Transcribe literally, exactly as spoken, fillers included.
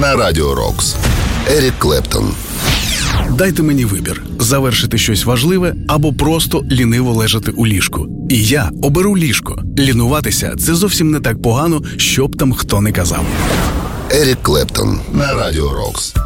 на Радіо Рокс. Ерік Клептон. Дайте мені вибір – завершити щось важливе або просто ліниво лежати у ліжку. І я оберу ліжко. Лінуватися – це зовсім не так погано, що б там хто не казав. Ерік Клептон на Радіо Рокс.